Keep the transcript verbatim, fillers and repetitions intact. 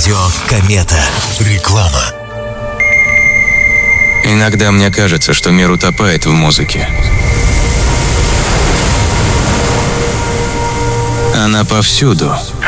Радио Комета. Реклама. Иногда мне кажется, что мир утопает в музыке. Она повсюду.